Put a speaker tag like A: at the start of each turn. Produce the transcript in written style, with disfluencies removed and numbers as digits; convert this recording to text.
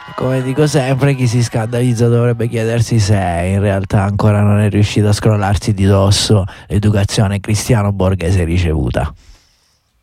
A: Come dico sempre, chi si scandalizza dovrebbe chiedersi se in realtà ancora non è riuscito a scrollarsi di dosso l'educazione cristiano-borghese ricevuta.